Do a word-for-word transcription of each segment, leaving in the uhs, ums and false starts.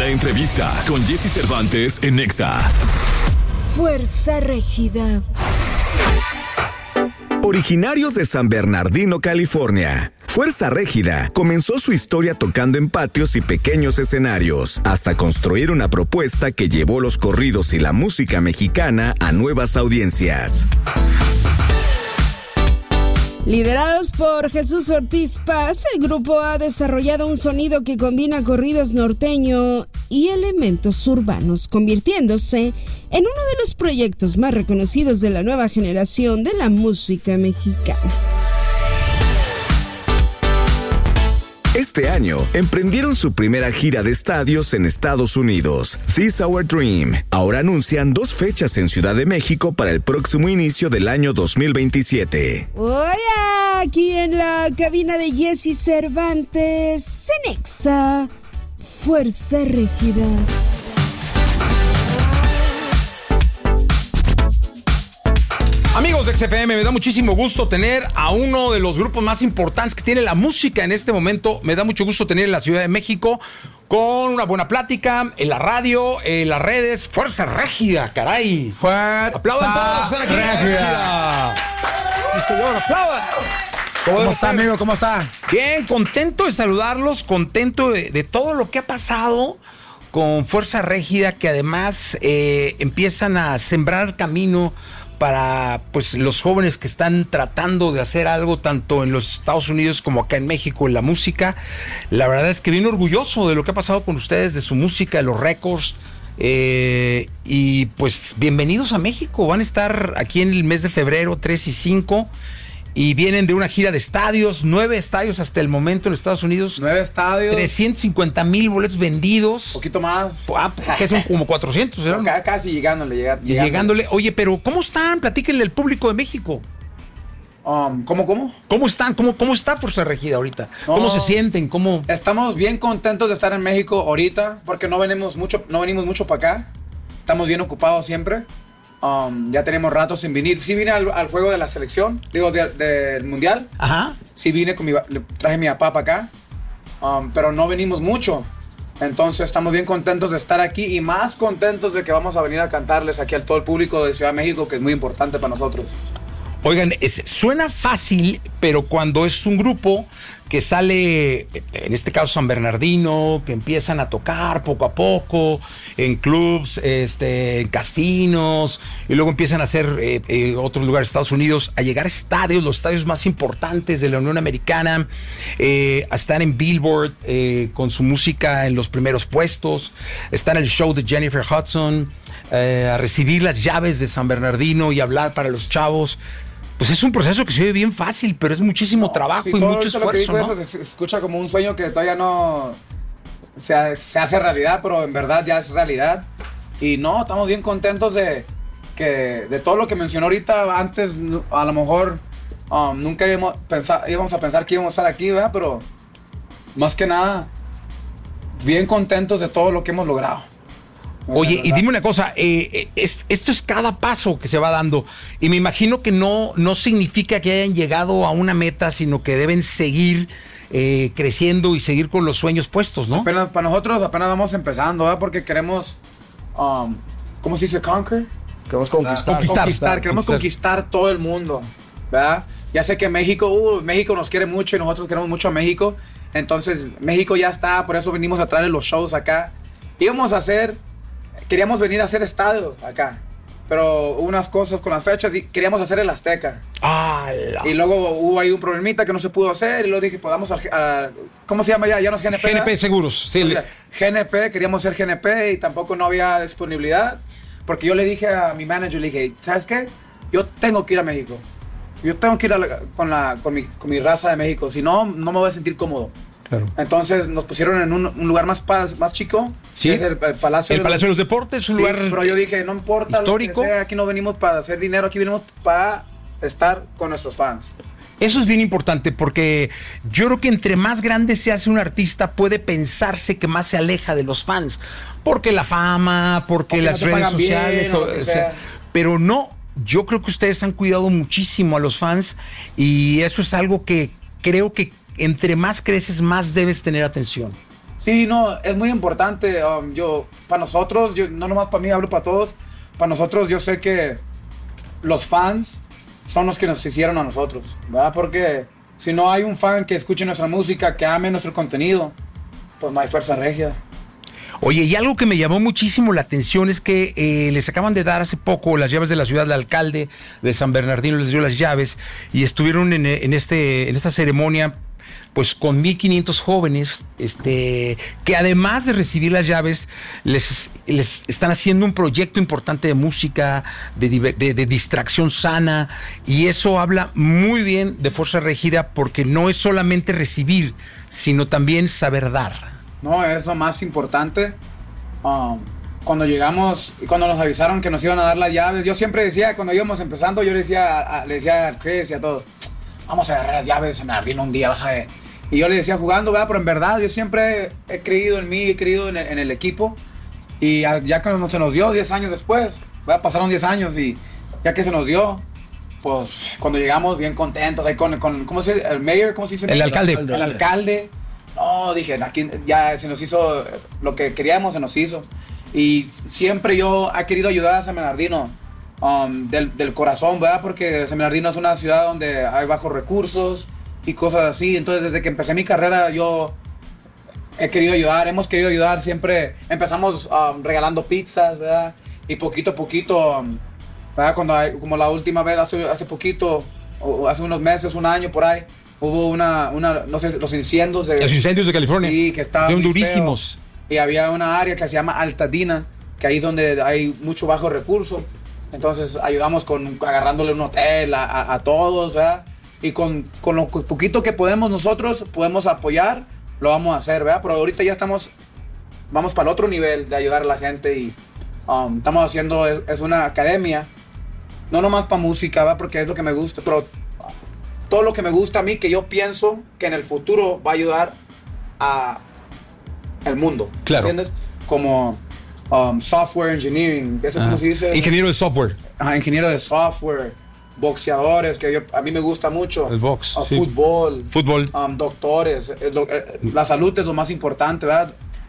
La entrevista con Jesse Cervantes en Nexa. Fuerza Régida. Originarios de San Bernardino, California, Fuerza Régida comenzó su historia tocando en patios y pequeños escenarios, hasta construir una propuesta que llevó los corridos y la música mexicana a nuevas audiencias. Liderados por Jesús Ortiz Paz, el grupo ha desarrollado un sonido que combina corridos norteño y elementos urbanos, convirtiéndose en uno de los proyectos más reconocidos de la nueva generación de la música mexicana. Este año, emprendieron su primera gira de estadios en Estados Unidos, This Our Dream. Ahora anuncian dos fechas en Ciudad de México para el próximo inicio del año dos mil veintisiete. Hola, aquí en la cabina de Jesse Cervantes, en Nexa, Fuerza Régida. Amigos de X F M, me da muchísimo gusto tener a uno de los grupos más importantes que tiene la música en este momento. Me da mucho gusto tener en la Ciudad de México con una buena plática en la radio, en las redes. Fuerza Régida, caray. Fuerza Aplaudan todos, están aquí. Régida. Sí, señor, aplaudan. ¿Cómo, ¿Cómo está, amigo? ¿Cómo está? Bien, contento de saludarlos, contento de, de todo lo que ha pasado con Fuerza Régida, que además eh, empiezan a sembrar camino para pues los jóvenes que están tratando de hacer algo tanto en los Estados Unidos como acá en México en la música. La verdad es que bien orgulloso de lo que ha pasado con ustedes, de su música, de los récords. Eh, y pues bienvenidos a México. Van a estar aquí en el mes de febrero tres y cinco. Y vienen de una gira de estadios, nueve estadios hasta el momento en los Estados Unidos. Nueve estadios. trescientos cincuenta mil boletos vendidos. Un poquito más. Ah, que son como cuatrocientos, ¿no? Casi llegándole, llega, llegándole. Llegándole. Oye, pero ¿cómo están? Platíquenle al público de México. Um, ¿Cómo, cómo? ¿Cómo están? ¿Cómo, cómo está Fuerza Régida ahorita? No, ¿cómo se sienten? ¿Cómo? Estamos bien contentos de estar en México ahorita, porque no venimos mucho, no venimos mucho para acá. Estamos bien ocupados siempre. Um, ya tenemos rato sin venir. Sí vine al, al juego de la selección, digo, del de, de mundial. Ajá. Sí vine con mi, le traje a mi papá para acá, um, pero no venimos mucho. Entonces estamos bien contentos de estar aquí y más contentos de que vamos a venir a cantarles aquí al todo el público de Ciudad de México, que es muy importante para nosotros. Oigan, es, suena fácil, pero cuando es un grupo que sale, en este caso San Bernardino, que empiezan a tocar poco a poco en clubs, este, en casinos, y luego empiezan a hacer eh, eh, otros lugares de Estados Unidos, a llegar a estadios, los estadios más importantes de la Unión Americana, eh, a estar en Billboard eh, con su música en los primeros puestos, estar en el show de Jennifer Hudson, eh, a recibir las llaves de San Bernardino y hablar para los chavos. Pues es un proceso que se ve bien fácil, pero es muchísimo no, trabajo y mucho esfuerzo, lo que dijo ¿no? Eso se escucha como un sueño que todavía no se, se hace realidad, pero en verdad ya es realidad. Y no, estamos bien contentos de que de todo lo que mencionó ahorita. Antes a lo mejor um, nunca íbamos, pensar, íbamos a pensar que íbamos a estar aquí, ¿verdad? Pero más que nada, bien contentos de todo lo que hemos logrado. Oye, y dime una cosa, eh, es, esto es cada paso que se va dando, y me imagino que no, no significa que hayan llegado a una meta, sino que deben seguir eh, creciendo y seguir con los sueños puestos, ¿no? Apenas, para nosotros apenas vamos empezando, ¿verdad? Porque queremos, um, ¿cómo se dice? Conquer. Queremos conquistar. Conquistar, conquistar queremos conquistar. conquistar todo el mundo, ¿verdad? Ya sé que México, uh, México nos quiere mucho y nosotros queremos mucho a México, entonces México ya está, por eso venimos a traer los shows acá. Íbamos a hacer... Queríamos venir a hacer estadios acá, pero hubo unas cosas con las fechas y queríamos hacer el Azteca. ¡Hala! Y luego hubo ahí un problemita que no se pudo hacer y luego dije, podamos, a, a, ¿cómo se llama ya? Ya no es G N P. G N P ¿verdad? Seguros, sí. O sea, G N P, queríamos ser G N P y tampoco no había disponibilidad, porque yo le dije a mi manager, le dije, ¿sabes qué? Yo tengo que ir a México. Yo tengo que ir a la, con, la, con, mi, con mi raza de México, si no, no me voy a sentir cómodo. Claro. Entonces nos pusieron en un, un lugar más, más chico, sí, que es el, el Palacio, el de, Palacio los, de los Deportes, un sí, lugar pero yo dije, no importa histórico. Lo que sea, aquí no venimos para hacer dinero, aquí venimos para estar con nuestros fans. Eso es bien importante, porque yo creo que entre más grande se hace un artista, puede pensarse que más se aleja de los fans, porque la fama, porque, porque las no redes sociales, bien, o, o sea, pero no, yo creo que ustedes han cuidado muchísimo a los fans, y eso es algo que creo que entre más creces, más debes tener atención. Sí, no, es muy importante. Um, yo, para nosotros, yo, no nomás para mí, hablo para todos. Para nosotros, yo sé que los fans son los que nos hicieron a nosotros, ¿verdad? Porque si no hay un fan que escuche nuestra música, que ame nuestro contenido, pues no hay Fuerza Regia. Oye, y algo que me llamó muchísimo la atención es que eh, les acaban de dar hace poco las llaves de la ciudad. El alcalde de San Bernardino les dio las llaves y estuvieron en, en, este, en esta ceremonia pues con mil quinientos jóvenes, este, que además de recibir las llaves, les, les están haciendo un proyecto importante de música, de, de, de distracción sana, y eso habla muy bien de Fuerza Régida, porque no es solamente recibir, sino también saber dar. No, es lo más importante. Um, cuando llegamos y cuando nos avisaron que nos iban a dar las llaves, yo siempre decía, cuando íbamos empezando, yo le decía a, le decía a Chris y a todos, vamos a agarrar las llaves en Bernardino un día, vas a ver. Y yo le decía jugando, ¿verdad? Pero en verdad yo siempre he creído en mí, he creído en el, en el equipo. Y ya, ya que se nos dio diez años después, ¿verdad? Pasaron diez años y ya que se nos dio, pues cuando llegamos bien contentos, ahí con, con ¿cómo se dice? El mayor, ¿cómo se dice? El alcalde. El, el alcalde. No, dije, aquí ya se nos hizo lo que queríamos, se nos hizo. Y siempre yo he querido ayudar a San Bernardino um, del, del corazón, ¿verdad? Porque San Bernardino es una ciudad donde hay bajos recursos y cosas así. Entonces, desde que empecé mi carrera, yo he querido ayudar, hemos querido ayudar. Siempre empezamos um, regalando pizzas, ¿verdad? Y poquito a poquito, um, ¿verdad? Cuando hay, como la última vez, hace, hace poquito, o hace unos meses, un año por ahí, hubo una, una no sé, los incendios de... Los incendios de California. Sí, que estaban son muy durísimos. Feo. Y había una área que se llama Altadena, que ahí es donde hay mucho bajo recurso. Entonces ayudamos con agarrándole un hotel a, a, a todos, ¿verdad? Y con, con lo poquito que podemos nosotros, podemos apoyar, lo vamos a hacer, ¿verdad? Pero ahorita ya estamos, vamos para el otro nivel de ayudar a la gente y um, estamos haciendo, es, es una academia, no nomás para música, ¿verdad? Porque es lo que me gusta, pero todo lo que me gusta a mí, que yo pienso que en el futuro va a ayudar a el mundo, claro. ¿Entiendes? Como um, software engineering, eso ah. como se dice. Ingeniero de software. Ajá, ingeniero de software. Boxeadores, que yo, a mí me gusta mucho. El box. Uh, sí. Fútbol. Fútbol. Um, doctores. Eh, lo, eh, la salud es lo más importante, ¿verdad?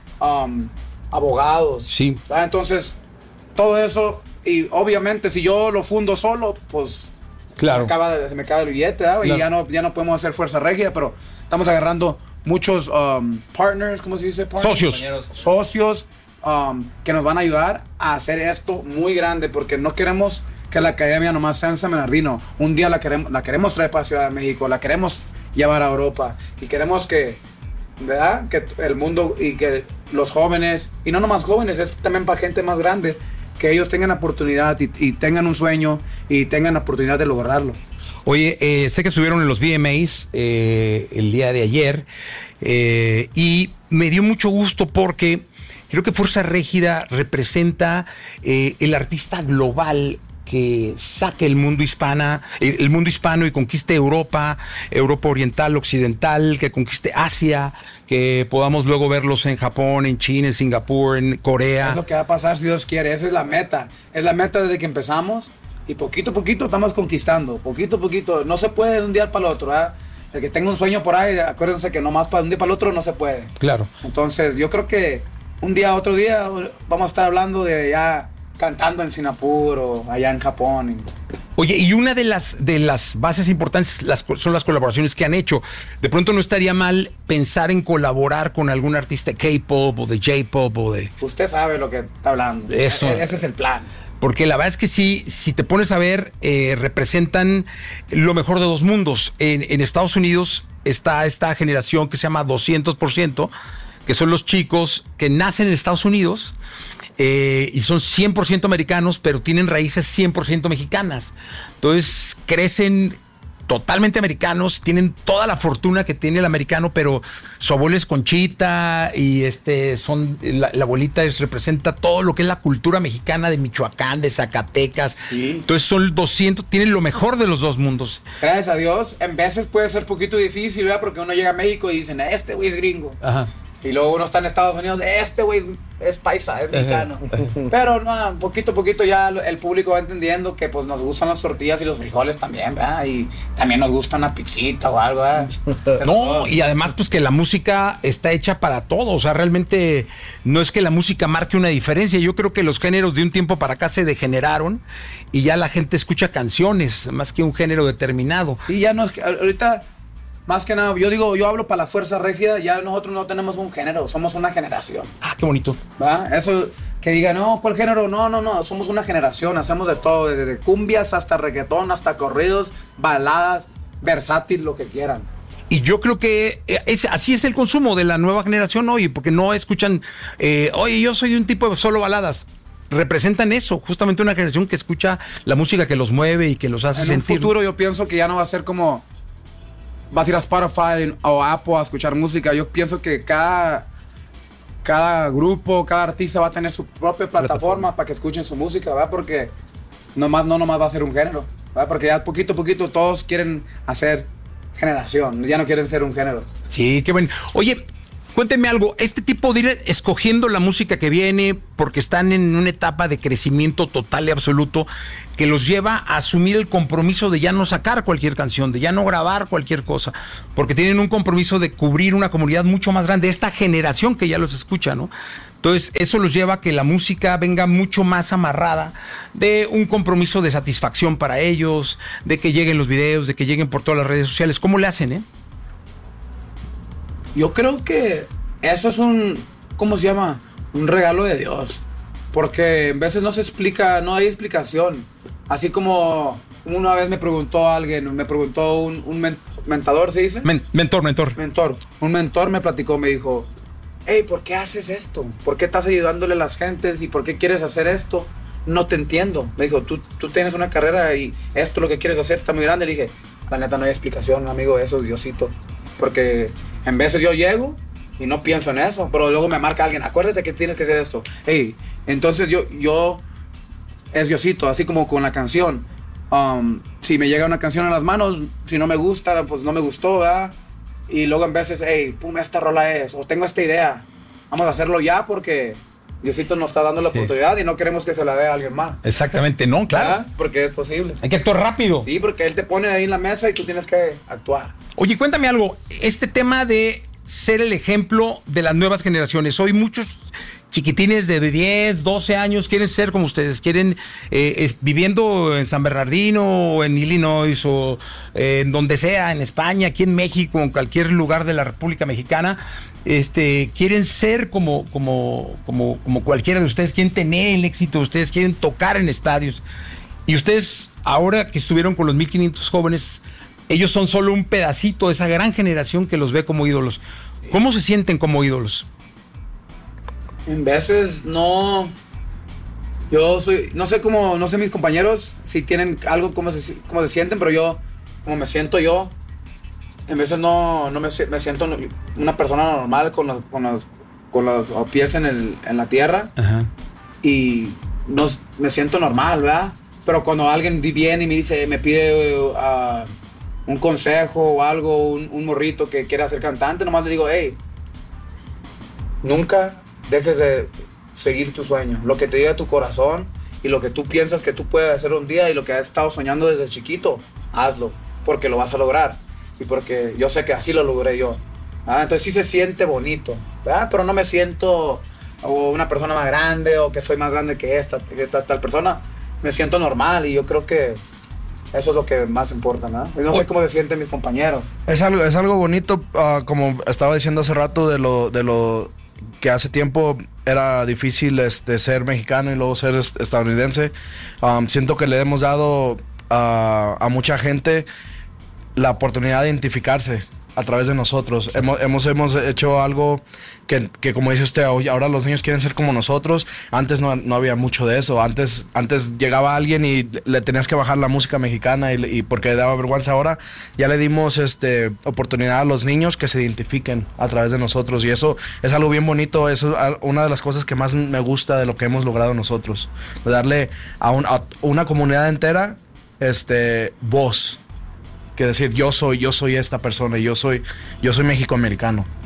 Um, abogados. Sí. ¿verdad? Entonces, todo eso, y obviamente si yo lo fundo solo, pues claro. se, me acaba, de, se me acaba el billete, ¿verdad? Claro. Y ya no, ya no podemos hacer Fuerza Regia, pero estamos agarrando muchos um, partners, ¿cómo se dice? Partners? Socios. Socios um, que nos van a ayudar a hacer esto muy grande, porque no queremos que la academia nomás sea en San Bernardino. Un día la queremos, la queremos traer para Ciudad de México, la queremos llevar a Europa y queremos que, ¿verdad? Que el mundo y que los jóvenes, y no nomás jóvenes, es también para gente más grande, que ellos tengan oportunidad y, y tengan un sueño y tengan la oportunidad de lograrlo. Oye, eh, sé que estuvieron en los V M As eh, el día de ayer eh, y me dio mucho gusto porque creo que Fuerza Régida representa eh, el artista global que saque el mundo hispana, el mundo hispano y conquiste Europa, Europa oriental, occidental, que conquiste Asia, que podamos luego verlos en Japón, en China, en Singapur, en Corea. Es lo que va a pasar si Dios quiere, esa es la meta, es la meta desde que empezamos y poquito a poquito estamos conquistando, poquito a poquito, no se puede de un día para el otro, ¿verdad? El que tenga un sueño por ahí, acuérdense que nomás para un día para el otro no se puede. Claro. Entonces yo creo que un día, otro día, vamos a estar hablando de ya cantando en Singapur o allá en Japón. Oye, y una de las, de las bases importantes las, son las colaboraciones que han hecho. De pronto no estaría mal pensar en colaborar con algún artista K-pop o de J-pop o de... Usted sabe lo que está hablando. Eso. E- ese es el plan. Porque la verdad es que sí, si te pones a ver, eh, representan lo mejor de dos mundos. En, en Estados Unidos está esta generación que se llama doscientos por ciento, que son los chicos que nacen en Estados Unidos, Eh, y son cien por ciento americanos, pero tienen raíces cien por ciento mexicanas. Entonces crecen totalmente americanos, tienen toda la fortuna que tiene el americano, pero su abuela es Conchita y este son la, la abuelita es, representa todo lo que es la cultura mexicana de Michoacán, de Zacatecas. Sí. Entonces son doscientos, tienen lo mejor de los dos mundos. Gracias a Dios, en veces puede ser poquito difícil, ¿verdad? Porque uno llega a México y dicen, este güey es gringo. Ajá. Y luego uno está en Estados Unidos, este güey es paisa, es mexicano. Pero no, poquito a poquito ya el público va entendiendo que pues nos gustan las tortillas y los frijoles también, ¿verdad? Y también nos gusta una pizzita o algo, ¿verdad? No, y además pues que la música está hecha para todo, o sea, realmente no es que la música marque una diferencia. Yo creo que los géneros de un tiempo para acá se degeneraron y ya la gente escucha canciones más que un género determinado. Sí, ya no es que ahorita... Más que nada, yo digo, yo hablo para la Fuerza Régida, ya nosotros no tenemos un género, somos una generación. Ah, qué bonito. ¿Va? Eso, que diga, no, ¿cuál género? No, no, no, somos una generación, hacemos de todo, desde cumbias hasta reggaetón, hasta corridos, baladas, versátil, lo que quieran. Y yo creo que es, así es el consumo de la nueva generación hoy, porque no escuchan, eh, oye, yo soy un tipo de solo baladas. Representan eso, justamente una generación que escucha la música que los mueve y que los hace en sentir. En un futuro yo pienso que ya no va a ser como... vas a ir a Spotify o Apple a escuchar música. Yo pienso que cada, cada grupo, cada artista va a tener su propia plataforma, plataforma. para que escuchen su música, ¿verdad? Porque nomás, no nomás va a ser un género, ¿verdad? Porque ya poquito a poquito todos quieren hacer generación, ya no quieren ser un género. Sí, qué bueno. Oye, cuénteme algo, este tipo de ir escogiendo la música que viene porque están en una etapa de crecimiento total y absoluto que los lleva a asumir el compromiso de ya no sacar cualquier canción, de ya no grabar cualquier cosa, porque tienen un compromiso de cubrir una comunidad mucho más grande, esta generación que ya los escucha, ¿no? Entonces eso los lleva a que la música venga mucho más amarrada de un compromiso de satisfacción para ellos, de que lleguen los videos, de que lleguen por todas las redes sociales. ¿Cómo le hacen, eh? Yo creo que eso es un, ¿cómo se llama? Un regalo de Dios. Porque en veces no se explica, no hay explicación. Así como una vez me preguntó alguien, me preguntó un, un men, mentador, ¿se dice? Men, mentor, mentor. Mentor. Un mentor me platicó, me dijo, hey, ¿por qué haces esto? ¿Por qué estás ayudándole a las gentes? ¿Y por qué quieres hacer esto? No te entiendo. Me dijo, tú, tú tienes una carrera y esto lo que quieres hacer está muy grande. Le dije, la neta no hay explicación, amigo, eso es Diosito. Porque en veces yo llego y no pienso en eso, pero luego me marca alguien, acuérdate que tienes que hacer esto. Hey, entonces yo, yo, es Diosito, así como con la canción. Um, si me llega una canción a las manos, si no me gusta, pues no me gustó, ¿verdad? Y luego en veces, hey, pum, esta rola es, o tengo esta idea, vamos a hacerlo ya porque Diosito nos está dando la sí. oportunidad y no queremos que se la dé a alguien más. Exactamente, no, claro. ¿verdad? Porque es posible. Hay que actuar rápido. Sí, porque él te pone ahí en la mesa y tú tienes que actuar. Oye, cuéntame algo, este tema de ser el ejemplo de las nuevas generaciones. Hoy muchos chiquitines de diez, doce años quieren ser como ustedes, quieren, eh, es, viviendo en San Bernardino, o en Illinois, o eh, en donde sea, en España, aquí en México, en cualquier lugar de la República Mexicana, este, quieren ser como, como, como, como cualquiera de ustedes, quieren tener el éxito, ustedes quieren tocar en estadios. Y ustedes, ahora que estuvieron con los mil quinientos jóvenes, ellos son solo un pedacito de esa gran generación que los ve como ídolos. Sí. ¿Cómo se sienten como ídolos? En veces no... Yo soy... No sé cómo... No sé mis compañeros si tienen algo, cómo se, cómo se sienten, pero yo... Como me siento yo... En veces no, no me, me siento una persona normal con los, con los, con los pies en, el, en la tierra. Ajá. Y no, me siento normal, ¿verdad? Pero cuando alguien viene y me dice... Me pide... Uh, un consejo o algo, un, un morrito que quiera ser cantante, nomás le digo, hey, nunca dejes de seguir tu sueño, lo que te diga tu corazón y lo que tú piensas que tú puedes hacer un día y lo que has estado soñando desde chiquito, hazlo, porque lo vas a lograr y porque yo sé que así lo logré yo. ¿Ah? Entonces sí se siente bonito, ¿verdad? Pero no me siento o una persona más grande o que soy más grande que esta, que esta tal persona, me siento normal y yo creo que eso es lo que más importa, ¿no? Y no sé cómo se sienten mis compañeros. Es algo, es algo bonito, uh, como estaba diciendo hace rato, de lo, de lo que hace tiempo era difícil este, ser mexicano y luego ser estadounidense. Um, siento que le hemos dado uh, a mucha gente la oportunidad de identificarse a través de nosotros. Hemos, hemos, hemos hecho algo que, que, como dice usted, ahora los niños quieren ser como nosotros. Antes no, no había mucho de eso. Antes, antes llegaba alguien y le tenías que bajar la música mexicana y, y porque daba vergüenza. Ahora ya le dimos este, oportunidad a los niños que se identifiquen a través de nosotros. Y eso es algo bien bonito. Eso es una de las cosas que más me gusta de lo que hemos logrado nosotros. De darle a, un, a una comunidad entera este, voz. Que decir, yo soy, yo soy esta persona, yo soy, yo soy mexicoamericano.